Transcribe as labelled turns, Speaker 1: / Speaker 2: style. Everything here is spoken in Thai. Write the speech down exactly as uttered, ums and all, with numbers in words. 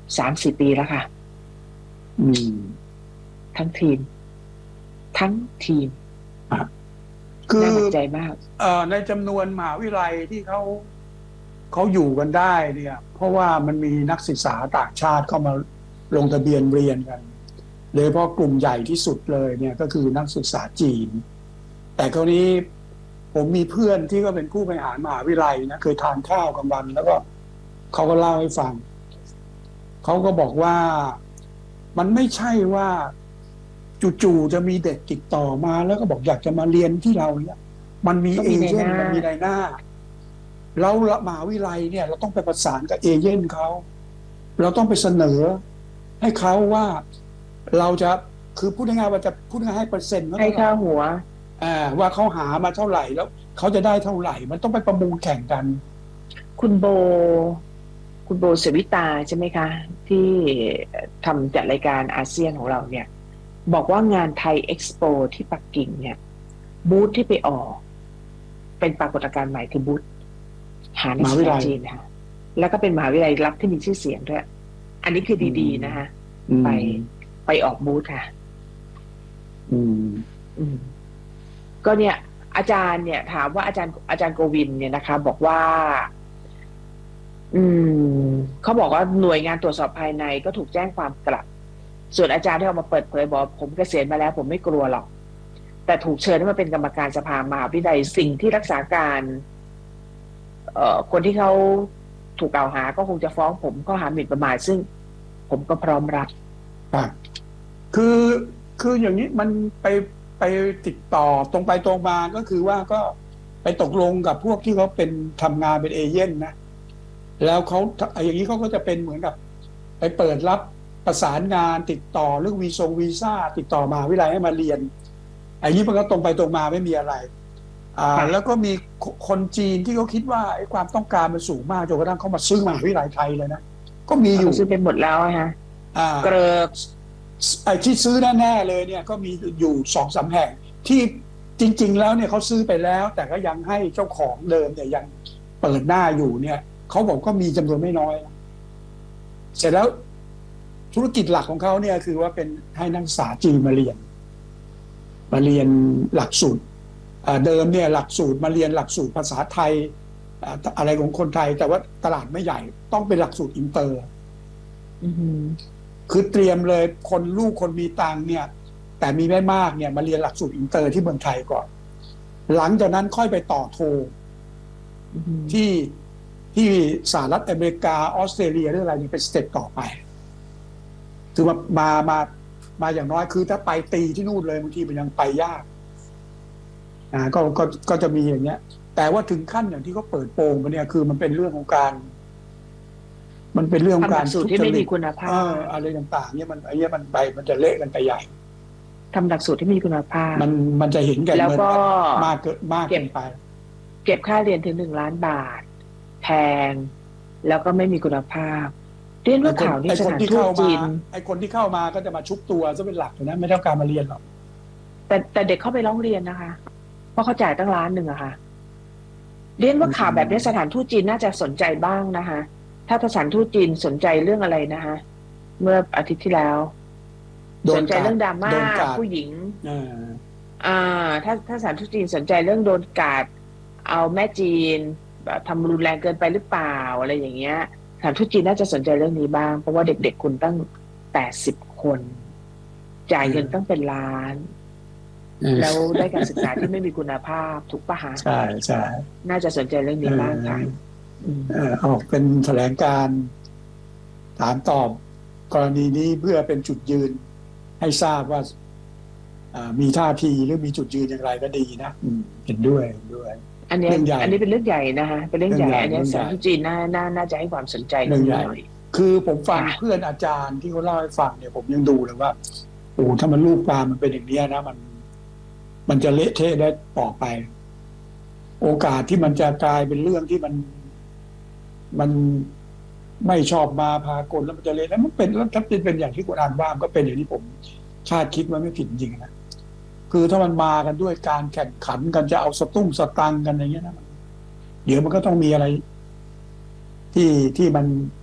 Speaker 1: สามสี่ปีแล้วค่ะ
Speaker 2: อืม
Speaker 1: ทั้งทีมทั้งทีม
Speaker 2: อ่ะคือ
Speaker 1: น่าหนักใจมาก
Speaker 2: เอ่อในจำนวนมหาวิทยาลัยที่เขาเขาอยู่กันได้เนี่ยเพราะว่ามันมีนักศึกษาต่างชาติเข้ามาลงทะเบียนเรียนกันโดยเฉพาะกลุ่มใหญ่ที่สุดเลยเนี่ยก็คือนักศึกษาจีนแต่คราวนี้ผมมีเพื่อนที่ก็เป็นผู้บริหารมหาวิทยาลัยนะเคยทานข้าวกลางวันแล้วก็เขาก็เล่าให้ฟังเขาก็บอกว่ามันไม่ใช่ว่าจู่ๆจะมีเด็กติดต่อมาแล้วก็บอกอยากจะมาเรียนที่เราเนี่ยมันมี
Speaker 1: ต้อง
Speaker 2: เอเจนต์
Speaker 1: มีในหน้า
Speaker 2: มันมีนายหน้า แล้วมหาวิทยาลัยเนี่ยเราต้องไปประสานกับเอเจนต์เขาเราต้องไปเสนอให้เขาว่าเราจะคือพูดง่ายๆว่าจะพูดง่ายๆให้เปอร์เซ็นต์เขา
Speaker 1: ให้
Speaker 2: เท่าไหร่
Speaker 1: ค่าหัว
Speaker 2: อ่าว่าเขาหามาเท่าไหร่แล้วเขาจะได้เท่าไหร่มันต้องไปประมูลแข่งกัน
Speaker 1: คุณโบคุณโบเสวิตาใช่ไหมคะที่ทำจัดรายการอาเซียนของเราเนี่ยบอกว่างานไทยเอ็กซ์โปที่ปักกิ่งเนี่ยบูธที่ไปออกเป็นปรากฏการณ์ใหม่คือบูธหานักศึกษา
Speaker 2: มหาวิทยาลัย
Speaker 1: จีนค่ะแล้วก็เป็นมหาวิทยาลัยรัฐที่มีชื่อเสียงด้วยอันนี้คือ
Speaker 2: อื
Speaker 1: ดีๆนะคะ
Speaker 2: มอื
Speaker 1: ไป
Speaker 2: ม
Speaker 1: ไปออกบูธค่ะ
Speaker 2: อืม
Speaker 1: อืมก็เนี่ยอาจารย์เนี่ยถามว่าอาจารย์อาจารย์โกวินเนี่ยนะคะบอกว่า อืมเขาบอกว่าหน่วยงานตรวจสอบภายในก็ถูกแจ้งความกลับส่วนอาจารย์ที่ออกมาเปิดเผยบอกผมเกษียณมาแล้วผมไม่กลัวหรอกแต่ถูกเชิญให้มาเป็นกรรมการสภามหาวิทยาลัยสิ่งที่รักษาการเอ่อคนที่เขาถูกกล่าวหาก็คงจะฟ้องผมข้อหาหมิ่นประมาทซึ่งผมก็พร้อมรับ
Speaker 2: ครับคือคืออย่างนี้มันไปไปติดต่อตรงไปตรงมาก็คือว่าก็ไปตกลงกับพวกที่เขาเป็นทำงานเป็นเอเย่นนะ แล้วเขาอย่างนี้เขาก็จะเป็นเหมือนกับไปเปิดรับประสานงานติดต่อเรื่องวีซงวีซ่าติดต่อมหาวิทยาลัยให้มาเรียนอันนี้มันก็ตรงไปตรงมาไม่มีอะไรอ่า
Speaker 1: ค่ะ
Speaker 2: แล้วก็มีคนจีนที่เขาคิดว่าไอ้ความต้องการมันสูงมากจนกระทั่งเขามาซื้อมหาวิทยาลัยไทยเลยนะก็มีอยู่
Speaker 1: เขาซื้อเป็นหมดแล้วอะฮะ
Speaker 2: อ่า
Speaker 1: เกริก
Speaker 2: ไอ้ที่ซื้อแน่ๆเลยเนี่ยก็มีอยู่สองสามแห่งที่จริงๆแล้วเนี่ยเขาซื้อไปแล้วแต่ก็ยังให้เจ้าของเดิมเนี่ยยังเปิดหน้าอยู่เนี่ยเขาบอกก็มีจำนวนไม่น้อย เสร็จแล้วธุรกิจหลักของเขาเนี่ยคือว่าเป็นให้นักศึกษาจีนมาเรียนมาเรียนหลักสูตรเดิมเนี่ยหลักสูตรมาเรียนหลักสูตรภาษาไทยอะไรของคนไทยแต่ว่าตลาดไม่ใหญ่ต้องเป็นหลักสูตรอินเตอร์
Speaker 1: อืม
Speaker 2: คือเตรียมเลยคนลูกคนมีตังเนี่ยแต่มีไม่มากเนี่ยมาเรียนหลักสูตรอินเตอร์ที่เมืองไทยก่อนหลังจากนั้นค่อยไปต่อโท
Speaker 1: อืม
Speaker 2: ที่ที่สหรัฐอเมริกาออสเตรเลียหรืออะไรนี่เป็นสเต็ปต่อไปคือมามามามาอย่างน้อยคือถ้าไปตีที่นู่นเลยบางทีมันยังไปยากอ่าก็ก็ก็จะมีอย่างเงี้ยแต่ว่าถึงขั้นอย่างที่เขาเปิดโปงกันเนี่ยคือมันเป็นเรื่องของการมันเป็นเรื่องของ
Speaker 1: ทำห
Speaker 2: การ
Speaker 1: ลักสูตรที่
Speaker 2: ทุจริต
Speaker 1: ไม่มีคุณภา
Speaker 2: เอ่อ
Speaker 1: พ
Speaker 2: อะไรต่างๆเนี่ยมันไอ้เนี่ยมันไปมันจะเละกันไปใหญ่
Speaker 1: ทำหลักสูตรที่มีคุณภาพ
Speaker 2: มันมันจะเห็นแก่เงิน
Speaker 1: แล้วก็
Speaker 2: กันมากเกินมาก
Speaker 1: เก็บ
Speaker 2: เกินไป
Speaker 1: เก็บค่าเรียนถึงหนึ่งล้านบาทแพงแล้วก็ไม่มีคุณภาพเรียน
Speaker 2: ไอ้
Speaker 1: ว่า
Speaker 2: คน
Speaker 1: ข่าวนี้
Speaker 2: ไอ้คน
Speaker 1: สถาน
Speaker 2: ที่เข้ามา
Speaker 1: ทูตจีน
Speaker 2: ไอ้คนที่เข้ามาก็จะมาชุบตัวซะเป็นหลักนะไม่เท่าการมาเรียนหรอก
Speaker 1: แต่แต่เด็กเข้าไปร้องเรียนนะคะเพราะเขาจ่ายตั้งล้านหนึ่งอะค่ะเรียนว่าข่าวแบบนี้สถานทูตจีนน่าจะสนใจบ้างนะคะถ้าสถานทูตจีนสนใจเรื่องอะไรนะคะเมื่ออาทิตย์ที่แล้ว
Speaker 2: โด
Speaker 1: สนใจ
Speaker 2: นกาด
Speaker 1: เรื่องดราม่า
Speaker 2: โดนกาด
Speaker 1: ผู้หญิง
Speaker 2: เออ
Speaker 1: อ่าถ้าถ้าสถานทูตจีนสนใจเรื่องโดนกาดเอาแม่จีนแบบทำรุนแรงเกินไปหรือเปล่าอะไรอย่างเงี้ย สถานทูตจีนน่าจะสนใจเรื่องนี้บ้างเพราะว่าเด็กๆคุณตั้งแปดสิบคนจ่ายเงินตั้งเป็นล้าน
Speaker 2: เออ
Speaker 1: แล้วได้การศึกษาที่ไม่มีคุณภาพถูกปะฮะ
Speaker 2: ใช่ใช่
Speaker 1: น่าจะสนใจเรื่อง
Speaker 2: เอ
Speaker 1: นี้บ้างค่ะ
Speaker 2: อ
Speaker 1: อืม
Speaker 2: เออออกเป็นแถลงการณ์ถามตอบกรณีนี้เพื่อเป็นจุดยืนให้ทราบว่าอ่ามีท่าทีหรือมีจุดยืนอย่างไรก็ดีนะอืมเห็นด้วยเห็นด้วย
Speaker 1: อันเนี้ย
Speaker 2: เรื่องใหญ่
Speaker 1: อันนี้เป็นเรื่องใหญ่นะคะเป็นเรื่องใหญ่
Speaker 2: เรื่องใหญ่
Speaker 1: อันเนี้ย
Speaker 2: เรื่องใหญ่
Speaker 1: สถานทูตจีนน่าน่าน่าจะให้ความสนใจเรื่
Speaker 2: เรื่องใหญ่
Speaker 1: องนี้หน่อย
Speaker 2: คือผมฟัง
Speaker 1: ค่ะ
Speaker 2: เพื่อนอาจารย์ที่เขาเล่าให้ฟังเนี่ยผมยังดูเลยว่าโอ้ถ้ามันลูกปลามมันเป็นอย่างนี้นะมันมันจะเละเทะได้ต่อไปโอกาสที่มันจะกลายเป็นเรื่องที่มันมันไม่ชอบมาพากลแล้วมันจะเละแล้วมันเป็นแล้วถ้าเป็นอย่างที่คุณอ่านว่ามันก็เป็นอย่างที่ผมคาดคิดว่าไม่ผิดจริงนะคือถ้ามันมากันด้วยการแข่งขันกันจะเอาสตุ้งสตังกันอย่างเงี้ยนะเดี๋ยวมันก็ต้องมีอะไรที่ที่มัน